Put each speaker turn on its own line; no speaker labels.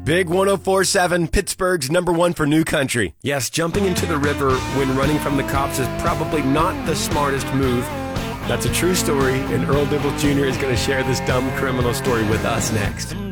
Big 104.7, Pittsburgh's #1 for new country. Yes, jumping into the river when running from the cops is probably not the smartest move. That's a true story, and Earl Dibbles Jr. is going to share this dumb criminal story with us next.